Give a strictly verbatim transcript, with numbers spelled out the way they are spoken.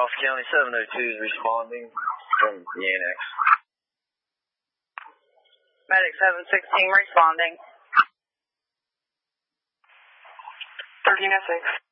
Ross County seven oh two is responding from the annex. Medic seven sixteen responding. thirteen oh six.